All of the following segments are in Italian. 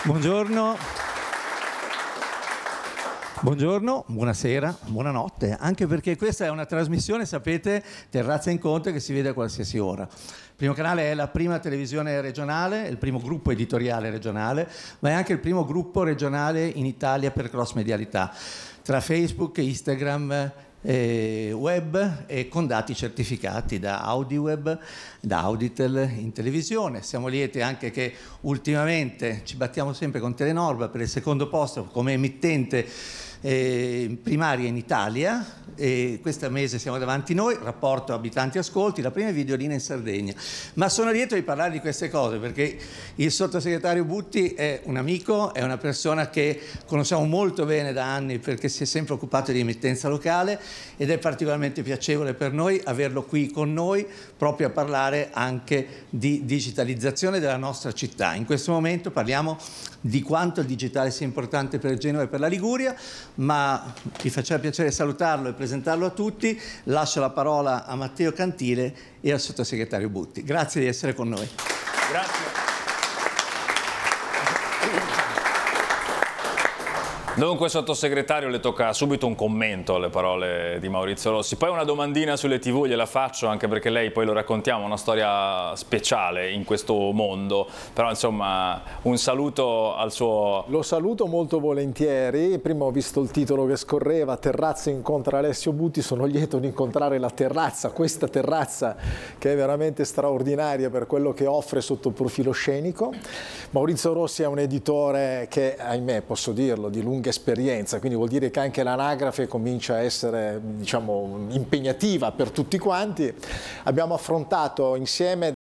Buongiorno. Buongiorno, buonasera, buonanotte, anche perché questa è una trasmissione, sapete, Terrazza Incontri, che si vede a qualsiasi ora. Il Primo Canale è la prima televisione regionale, il primo gruppo editoriale regionale, ma è anche il primo gruppo regionale in Italia per cross-medialità, tra Facebook, Instagram, web e con dati certificati da AudiWeb, da Auditel in televisione. Siamo lieti anche che ultimamente ci battiamo sempre con Telenorba per il secondo posto come emittente primaria in Italia, e questo mese siamo davanti noi, rapporto abitanti ascolti, la prima videolina in Sardegna. Ma sono lieto di parlare di queste cose perché il sottosegretario Butti è un amico, è una persona che conosciamo molto bene da anni perché si è sempre occupato di emittenza locale, ed è particolarmente piacevole per noi averlo qui con noi proprio a parlare anche di digitalizzazione della nostra città. In questo momento parliamo di quanto il digitale sia importante per Genova e per la Liguria, ma mi faceva piacere salutarlo e presentarlo a tutti. Lascio la parola a Matteo Cantile e al sottosegretario Butti. Grazie di essere con noi. Grazie. Dunque, sottosegretario, le tocca subito un commento alle parole di Maurizio Rossi, poi una domandina sulle TV gliela faccio, anche perché lei, poi lo raccontiamo, una storia speciale in questo mondo, però insomma un saluto al suo... Lo saluto molto volentieri. Prima ho visto il titolo che scorreva, Terrazza incontra Alessio Butti, sono lieto di incontrare la terrazza, questa terrazza che è veramente straordinaria per quello che offre sotto il profilo scenico. Maurizio Rossi è un editore che, ahimè, posso dirlo, di lunga esperienza, quindi vuol dire che anche l'anagrafe comincia a essere, diciamo, impegnativa per tutti quanti. Abbiamo affrontato insieme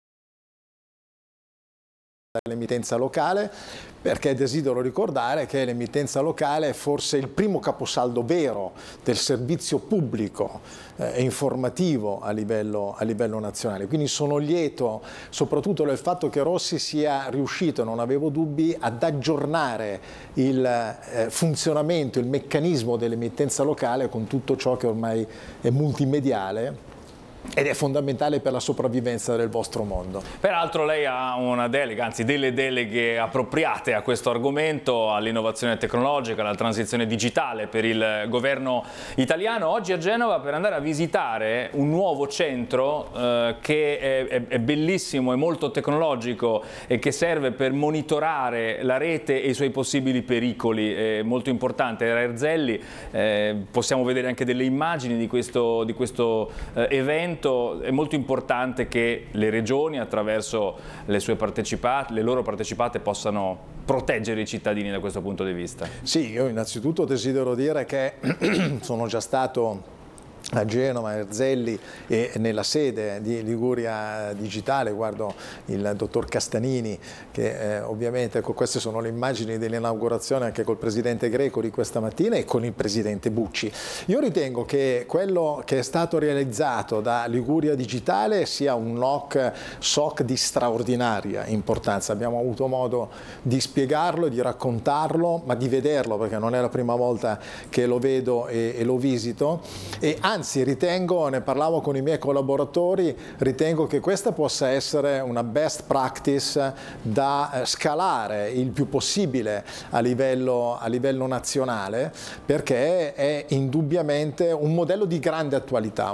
l'emittenza locale, perché desidero ricordare che l'emittenza locale è forse il primo caposaldo vero del servizio pubblico e informativo a livello nazionale. Quindi sono lieto soprattutto del fatto che Rossi sia riuscito, non avevo dubbi, ad aggiornare il funzionamento, il meccanismo dell'emittenza locale con tutto ciò che ormai è multimediale ed è fondamentale per la sopravvivenza del vostro mondo. Peraltro lei ha una delega, anzi delle deleghe appropriate a questo argomento, all'innovazione tecnologica, alla transizione digitale per il governo italiano. Oggi a Genova per andare a visitare un nuovo centro che è bellissimo, è molto tecnologico e che serve per monitorare la rete e i suoi possibili pericoli. È molto importante, era Erzelli, possiamo vedere anche delle immagini di questo evento. È molto importante che le regioni, attraverso le loro partecipate, possano proteggere i cittadini da questo punto di vista. Sì, io innanzitutto desidero dire che sono già stato a Genova, Erzelli, e nella sede di Liguria Digitale guardo il dottor Castanini che ovviamente, ecco, queste sono le immagini dell'inaugurazione anche col presidente Greco di questa mattina e con il presidente Bucci. Io ritengo che quello che è stato realizzato da Liguria Digitale sia un SOC di straordinaria importanza. Abbiamo avuto modo di spiegarlo, di raccontarlo, ma di vederlo, perché non è la prima volta che lo vedo e lo visito, e anzi ritengo, ne parlavo con i miei collaboratori, ritengo che questa possa essere una best practice da scalare il più possibile a livello nazionale, perché è indubbiamente un modello di grande attualità,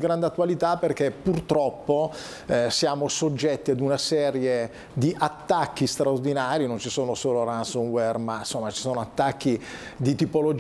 perché purtroppo siamo soggetti ad una serie di attacchi straordinari. Non ci sono solo ransomware, ma insomma ci sono attacchi di tipologia